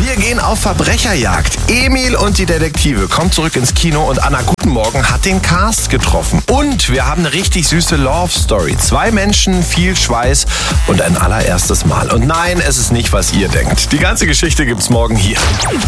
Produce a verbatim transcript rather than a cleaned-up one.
Wir gehen auf Verbrecherjagd. Emil und die Detektive kommen zurück ins Kino und Anna Guten Morgen hat den Cast getroffen. Und wir haben eine richtig süße Love Story. Zwei Menschen, viel Schweiß und ein allererstes Mal. Und nein, es ist nicht, was ihr denkt. Die ganze Geschichte gibt's morgen hier.